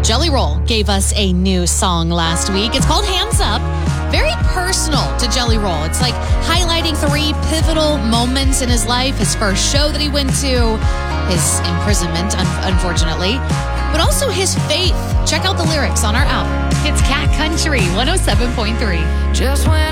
Jelly Roll gave us a new song last week. It's called Hands Up. Very personal to Jelly Roll. It's like highlighting 3 pivotal moments in his life. His first show that he went to, his imprisonment, unfortunately, but also his faith. Check out the lyrics on our album. It's Cat Country 107.3. Just when